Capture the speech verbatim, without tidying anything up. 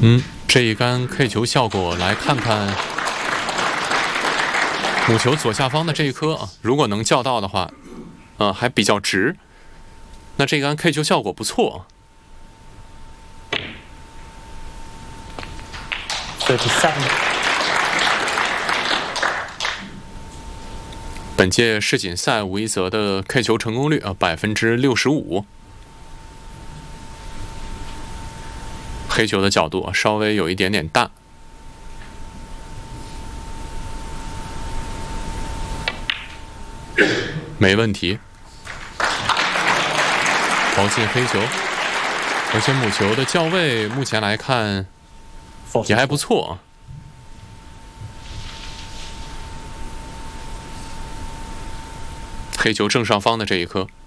嗯，这一杆 K 球效果来看看母球左下方的这一颗啊，如果能叫到的话，呃，还比较直。那这杆 K 球效果不错。 thirty-seven。 本届世锦赛吴一泽的 K 球成功率啊，百分之六十五。黑球的角度稍微有一点点大。没问题，抛进黑球，而且母球的校位目前来看也还不错。黑球正上方的这一颗。